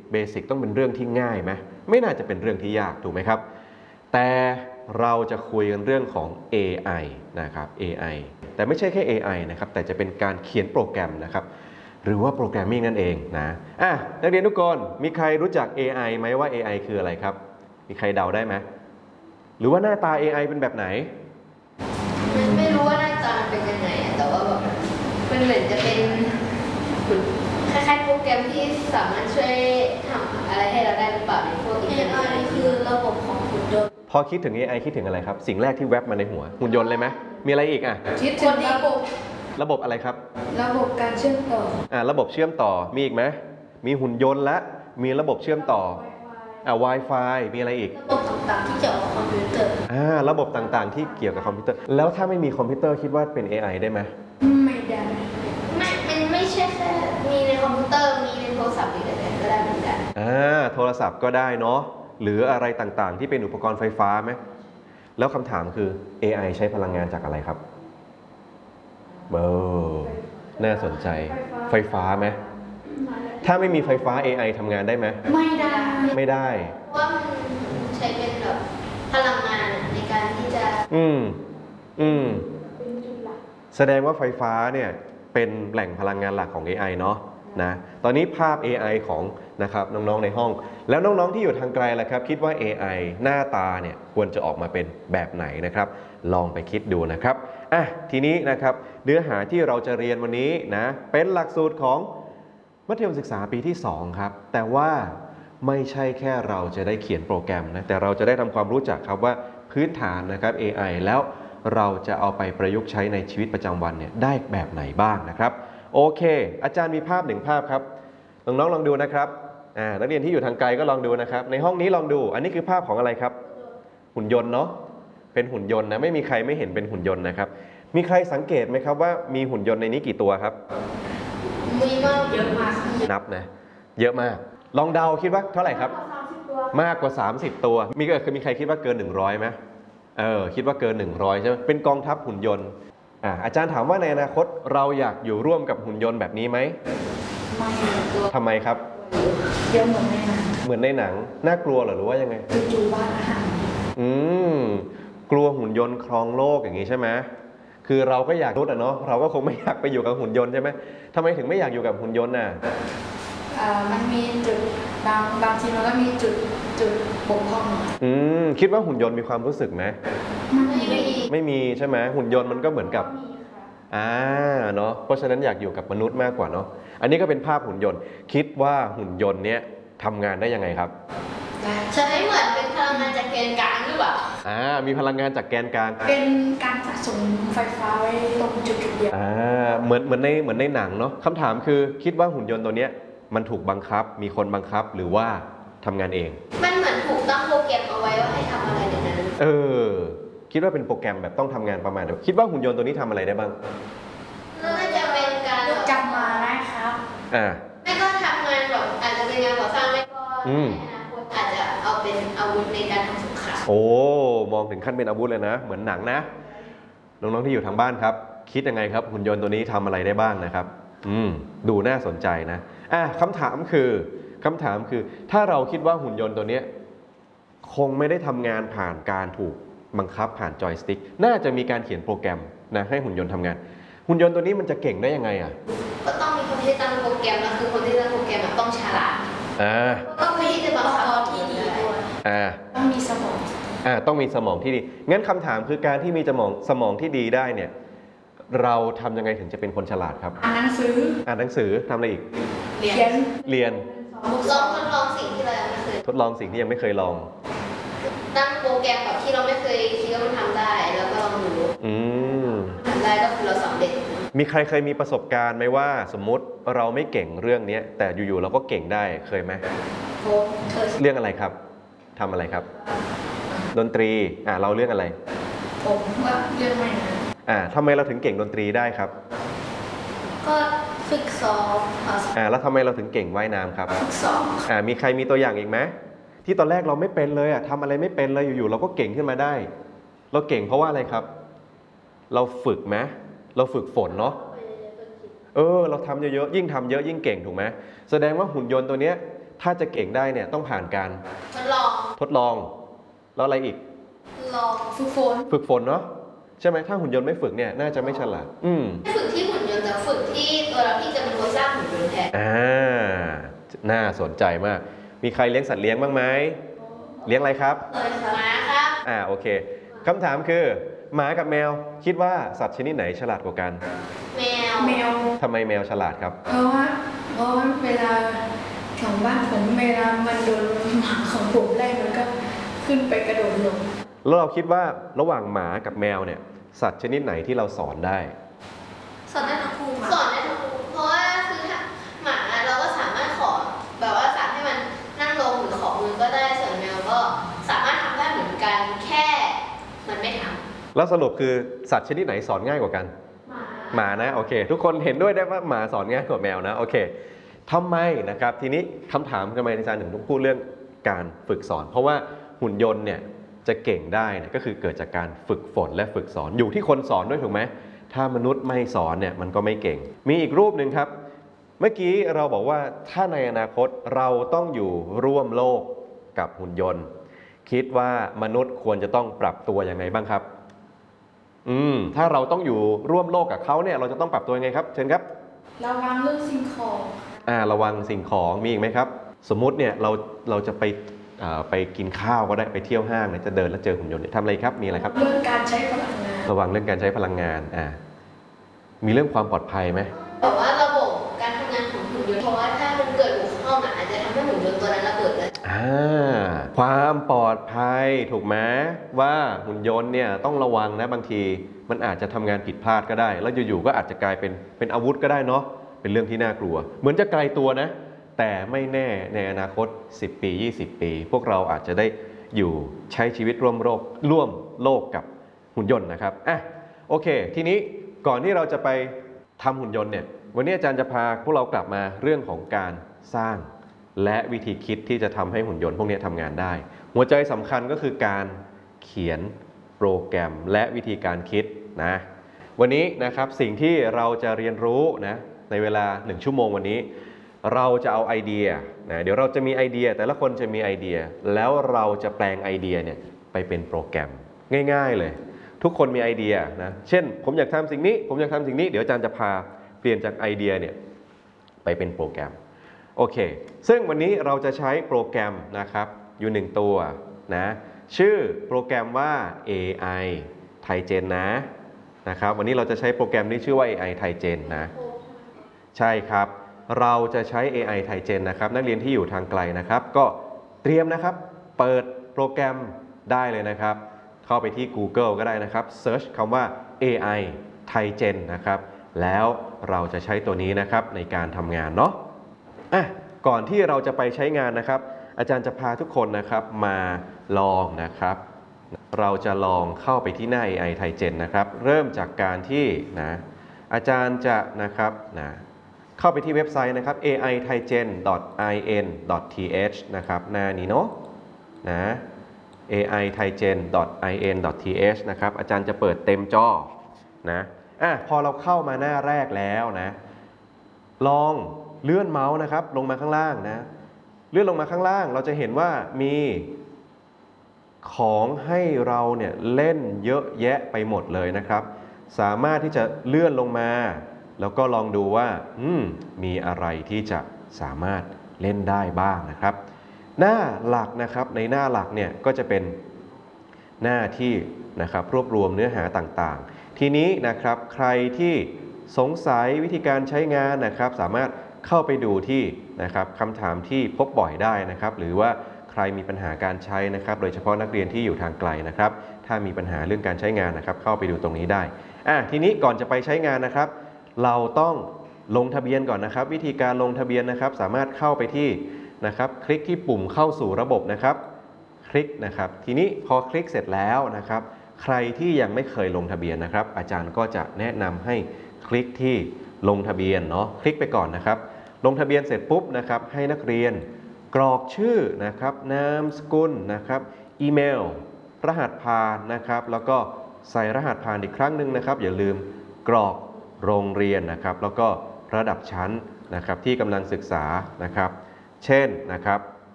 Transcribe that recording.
เบสิกต้องเป็นเรื่องที่ง่ายไหมไม่น่าจะเป็นเรื่องที่ยากถูกไหมครับแต่เราจะคุยกันเรื่องของ AI นะครับ AI แต่ไม่ใช่แค่ AI นะครับแต่จะเป็นการเขียนโปรแกรมนะครับหรือว่าโปรแกรมมิ่งนั่นเองนะนักเรียนทุกคนมีใครรู้จัก AI ไหมว่า AI คืออะไรครับมีใครเดาได้ไหมหรือว่าหน้าตา AI เป็นแบบไหนไม่รู้ว่าหน้าตาเป็นยังไงแต่ว่าแบบมันเหมือนจะเป็นคล้ายๆโปรแกรมที่สามารถช่วยทำอะไรให้เราได้หรือเปล่าในพวก AI คือระบบของหุ่นยนต์พอคิดถึง AI คิดถึงอะไรครับสิ่งแรกที่แวบมาในหัวหุ่นยนต์เลยไหมมีอะไรอีกคิดถึงระบบอะไรครับระบบการเชื่อมต่อระบบเชื่อมต่อมีอีกไหมมีหุ่นยนต์และมีระบบเชื่อมต่อWi-Fi มีอะไรอีกระบบต่างๆที่เกี่ยวกับคอมพิวเตอร์ระบบต่างๆที่เกี่ยวกับคอมพิวเตอร์แล้วถ้าไม่มีคอมพิวเตอร์คิดว่าเป็น AI ได้ไหมไม่ได้ไม่ใช่แค่มีในคอมพิวเตอร์มีในโทรศัพท์หรืออะไรก็ได้เหมือนกันโทรศัพท์ก็ได้เนาะหรืออะไรต่างๆที่เป็นอุปกรณ์ไฟฟ้าไหมแล้วคำถามคือ AI ใช้พลังงานจากอะไรครับน่าสนใจไฟฟ้าไหมถ้าไม่มีไฟฟ้า AI ทำงานได้ไหมไม่ได้เพราะว่ามันใช้เป็นแบบพลังงานในการที่จะแสดงว่าไฟฟ้าเนี่ยเป็นแหล่งพลังงานหลักของ AI เนาะนะตอนนี้ภาพ AI ของนะครับน้องๆในห้องแล้วน้องๆที่อยู่ทางไกลล่ะครับคิดว่า AI หน้าตาเนี่ยควรจะออกมาเป็นแบบไหนนะครับลองไปคิดดูนะครับทีนี้นะครับเนื้อหาที่เราจะเรียนวันนี้นะเป็นหลักสูตรของมัธยมศึกษาปีที่2ครับแต่ว่าไม่ใช่แค่เราจะได้เขียนโปรแกรมนะแต่เราจะได้ทำความรู้จักครับว่าพื้นฐานนะครับ AI แล้วเราจะเอาไปประยุกต์ใช้ในชีวิตประจำวันเนี่ยได้แบบไหนบ้างนะครับโอเคอาจารย์มีภาพ1ภาพครับน้องๆลองดูนะครับนักเรียนที่อยู่ทางไกลก็ลองดูนะครับในห้องนี้ลองดูอันนี้คือภาพของอะไรครับหุ่นยนต์เนาะเป็นหุ่นยนต์นะไม่มีใครไม่เห็นเป็นหุ่นยนต์นะครับมีใครสังเกตไหมครับว่ามีหุ่นยนต์ในนี้กี่ตัวครับมีมากเยอะมากนับนะเยอะมากลองเดาคิดว่าเท่าไหร่ครับมากกว่า30ตัวมีใครคิดว่าเกิน100ไหมคิดว่าเกิน100ใช่ไหมเป็นกองทัพหุ่นยนต์อาจารย์ถามว่าในอนาคตเราอยากอยู่ร่วมกับหุ่นยนต์แบบนี้ไหมไม่ทำไมครับเยอะเหมือนในหนังน่ากลัวหรือว่ายังไงจู่ๆบ้านอาหารกลัวหุ่นยนต์ครองโลกอย่างนี้ใช่ไหมคือเราก็อยากรู้เนาะเราก็คงไม่อยากไปอยู่กับหุ่นยนต์ใช่ไหมทำไมถึงไม่อยากอยู่กับหุ่นยนต์มันมีจุดบางทีมันก็มีจุดบกพร่องคิดว่าหุ่นยนต์มีความรู้สึกไหมไม่มีใช่ไหมหุ่นยนต์มันก็เหมือนกับเนาะเพราะฉะนั้นอยากอยู่กับมนุษย์มากกว่าเนาะอันนี้ก็เป็นภาพหุ่นยนต์คิดว่าหุ่นยนต์เนี้ยทำงานได้ยังไงครับใช้เหมือนเป็นพลังงานจากแกนกลางหรือเปล่ามีพลังงานจากแกนกลางเป็นการสะสมไฟฟ้าไว้ตรงจุดเดียวเหมือนในหนังเนาะคำถามคือคิดว่าหุ่นยนต์ตัวเนี้ยมันถูกบังคับมีคนบังคับหรือว่าทำงานเองมันเหมือนถูกตั้งโปรแกรมเอาไว้ว่าให้ทำอะไรอย่างนั้นคิดว่าเป็นโปรแกรมแบบต้องทำงานประมาณไหนคิดว่าหุ่นยนต์ตัวนี้ทำอะไรได้บ้างน่าจะเป็นการจำมาได้ครับไม่ก็ทำงานแบบอาจจะเป็นงานก่อสร้างไม่ก็ในอนาคตอาจจะเอาเป็นอาวุธในการทำสงครามมองถึงขั้นเป็นอาวุธเลยนะเหมือนหนังนะน้องๆที่อยู่ทางบ้านครับคิดยังไงครับหุ่นยนต์ตัวนี้ทำอะไรได้บ้างนะครับดูน่าสนใจนะคำถามคือถ้าเราคิดว่าหุ่นยนต์ตัวนี้คงไม่ได้ทำงานผ่านการถูกบังคับผ่านจอยสติ๊กน่าจะมีการเขียนโปรแกรมนะให้หุ่นยนต์ทำงานหุ่นยนต์ตัวนี้มันจะเก่งได้ยังไงก็ต้องมีคนที่ตั้งโปรแกรมแล้วคือคนที่ตั้งโปรแกรมต้องฉลาดต้องมีที่บังคับที่ดีด้วยต้องมีสมองต้องมีสมองที่ดีงั้นคำถามคือการที่มีสมองที่ดีได้เนี่ยเราทำยังไงถึงจะเป็นคนฉลาดครับอ่านหนังสือทำอะไรอีกเรียนทดลองสิ่งที่เรายังไม่เคยทดลองสิ่งที่ยังไม่เคยลองตั้งโปรแกรมแบบที่เราไม่เคยคิดว่ามันทำได้แล้วก็ลองดูทำได้ก็คือเราสำเร็จมีใครเคยมีประสบการณ์ไหมว่าสมมุติเราไม่เก่งเรื่องนี้แต่อยู่ๆเราก็เก่งได้เคยไหมเรื่องอะไรครับทำอะไรครับดนตรีเราเรื่องอะไรผมว่าเรื่องไม่นะทำไมเราถึงเก่งดนตรีได้ครับก็ฝึกซ้อมแล้วทำไมเราถึงเก่งว่ายน้ำครับฝึกซ้อมมีใครมีตัวอย่างอีกไหมที่ตอนแรกเราไม่เป็นเลยทำอะไรไม่เป็นเลยอยู่ๆเราก็เก่งขึ้นมาได้เราเก่งเพราะว่าอะไรครับเราฝึกไหมเราฝึกฝนเนาะเราทำเยอะๆยิ่งทำเยอะยิ่งเก่งถูกไหมแสดงว่าหุ่นยนต์ตัวนี้ถ้าจะเก่งได้เนี่ยต้องผ่านการทดลองแล้วอะไรอีกลองฝึกฝนฝึกฝนเนาะใช่ไหมถ้าหุ่นยนต์ไม่ฝึกเนี่ยน่าจะไม่ฉลาดไม่ฝึกที่หุ่นยนต์แต่ฝึกที่ตัวเราที่จะเป็นคนสร้างหุ่นยนต์แทนน่าสนใจมาก มีใครเลี้ยงสัตว์เลี้ยงบ้างไหมเลี้ยงอะไรครับหมาครับโอเคคำถามคือหมากับแมวคิดว่าสัตว์ชนิดไหนฉลาดกว่ากันแมวทำไมแมวฉลาดครับเพราะว่าเวลาของบ้านผมเวลามันโดนหมาของผมไล่มันก็ขึ้นไปกระโดดลงแล้วเราคิดว่าระหว่างหมากับแมวเนี่ยสัตว์ชนิดไหนที่เราสอนได้สอนได้ทั้งคู่สอนได้ทั้งคู่เพราะว่าคือถ้าหมาเราก็สามารถขอแบบว่าสั่งให้มันนั่งลงหรือขอมือก็ได้ส่วนแมวก็สามารถทำได้เหมือนกันแค่มันไม่ทำแล้วสรุปคือสัตว์ชนิดไหนสอนง่ายกว่ากันหมานะโอเคทุกคนเห็นด้วยได้ว่าหมาสอนง่ายกว่าแมวนะโอเคทำไมนะครับทีนี้คำถามทำไมอาจารย์ถึงต้องพูดเรื่องการฝึกสอนเพราะว่าหุ่นยนต์เนี่ยจะเก่งได้เนี่ยก็คือเกิดจากการฝึกฝนและฝึกสอนอยู่ที่คนสอนด้วยถูกไหมถ้ามนุษย์ไม่สอนเนี่ยมันก็ไม่เก่งมีอีกรูปหนึ่งครับเมื่อกี้เราบอกว่าถ้าในอนาคตเราต้องอยู่ร่วมโลกกับหุ่นยนต์คิดว่ามนุษย์ควรจะต้องปรับตัวยังไงบ้างครับถ้าเราต้องอยู่ร่วมโลกกับเขาเนี่ยเราจะต้องปรับตัวยังไงครับเชิญครับระวังเรื่องสิ่งของระวังสิ่งของมีอีกไหมครับสมมุติเนี่ยเราจะไปกินข้าวก็ได้ไปเที่ยวห้างเนี่ยจะเดินแล้วเจอหุ่นยนต์เนี่ยทำอะไรครับมีอะไรครับเรื่องการใช้พลังงานระวังเรื่องการใช้พลังงานมีเรื่องความปลอดภัยไหมแต่ว่าระบบการทำงานของหุ่นยนต์เพราะว่าถ้ามันเกิดบกพร่องอาจจะทำให้หุ่นยนต์ตัวนั้นระเบิดเลยความปลอดภัยถูกไหมว่าหุ่นยนต์เนี่ยต้องระวังนะบางทีมันอาจจะทำงานผิดพลาดก็ได้แล้วอยู่ๆก็อาจจะกลายเป็นอาวุธก็ได้เนาะเป็นเรื่องที่น่ากลัวเหมือนจะไกลตัวนะแต่ไม่แน่ในอนาคต10 ปี20 ปีพวกเราอาจจะได้อยู่ใช้ชีวิตร่วมโลกกับหุ่นยนต์นะครับโอเคทีนี้ก่อนที่เราจะไปทำหุ่นยนต์เนี่ยวันนี้อาจารย์จะพาพวกเรากลับมาเรื่องของการสร้างและวิธีคิดที่จะทำให้หุ่นยนต์พวกนี้ทำงานได้หัวใจสำคัญก็คือการเขียนโปรแกรมและวิธีการคิดนะวันนี้นะครับสิ่งที่เราจะเรียนรู้นะในเวลา1 ชั่วโมงวันนี้เราจะเอาไอเดียนะเดี๋ยวเราจะมีไอเดียแต่ละคนจะมีไอเดียแล้วเราจะแปลงไอเดียเนี่ยไปเป็นโปรแกรมง่ายๆเลยทุกคนมีไอเดียนะเช่นผมอยากทำสิ่งนี้ผมอยากทำสิ่งนี้เดี๋ยวอาจารย์จะพาเปลี่ยนจากไอเดียเนี่ยไปเป็นโปรแกรมโอเคซึ่งวันนี้เราจะใช้โปรแกรมนะครับอยู่1ตัวนะชื่อโปรแกรมว่า AI Tigen นะครับวันนี้เราจะใช้โปรแกรมที่ชื่อว่า AI Tigen นะใช่ครับเราจะใช้ AI Tigen นะครับนักเรียนที่อยู่ทางไกลนะครับก็เตรียมนะครับเปิดโปรแกรมได้เลยนะครับเข้าไปที่ Google ก็ได้นะครับ Search คำว่า AI Tigen นะครับแล้วเราจะใช้ตัวนี้นะครับในการทำงานเนาะก่อนที่เราจะไปใช้งานนะครับอาจารย์จะพาทุกคนนะครับมาลองนะครับเราจะลองเข้าไปที่หน้า AI Tigen นะครับเริ่มจากการที่นะอาจารย์จะนะครับเข้าไปที่เว็บไซต์นะครับ aitigen.in.th นะครับหน้านี้เนาะaitigen.in.th นะครับอาจารย์จะเปิดเต็มจอนะพอเราเข้ามาหน้าแรกแล้วนะลองเลื่อนเมาส์นะครับลงมาข้างล่างนะเลื่อนลงมาข้างล่างเราจะเห็นว่ามีของให้เราเนี่ยเล่นเยอะแยะไปหมดเลยนะครับสามารถที่จะเลื่อนลงมาแล้วก็ลองดูว่ามีอะไรที่จะสามารถเล่นได้บ้างนะครับหน้าหลักนะครับในหน้าหลักเนี่ยก็จะเป็นหน้าที่นะครับรวบรวมเนื้อหาต่างๆทีนี้นะครับใครที่สงสัยวิธีการใช้งานนะครับสามารถเข้าไปดูที่นะครับคำถามที่พบบ่อยได้นะครับหรือว่าใครมีปัญหาการใช้นะครับโดยเฉพาะนักเรียนที่อยู่ทางไกลนะครับถ้ามีปัญหาเรื่องการใช้งานนะครับเข้าไปดูตรงนี้ได้ทีนี้ก่อนจะไปใช้งานนะครับเราต้องลงทะเบียนก่อนนะครับวิธีการลงทะเบียนนะครับสามารถเข้าไปที่นะครับคลิกที่ปุ่มเข้าสู่ระบบนะครับคลิกนะครับทีนี้พอคลิกเสร็จแล้วนะครับใครที่ยังไม่เคยลงทะเบียนนะครับอาจารย์ก็จะแนะนำให้คลิกที่ลงทะเบียนเนาะคลิกไปก่อนนะครับลงทะเบียนเสร็จปุ๊บนะครับให้นักเรียนกรอกชื่อนะครับนามสกุลนะครับอีเมลรหัสผ่านนะครับแล้วก็ใส่รหัสผ่านอีกครั้งหนึ่งนะครับอย่าลืมกรอกโรงเรียนนะครับแล้วก็ระดับชั้นนะครับที่กำลังศึกษานะครับเช่นนะครับ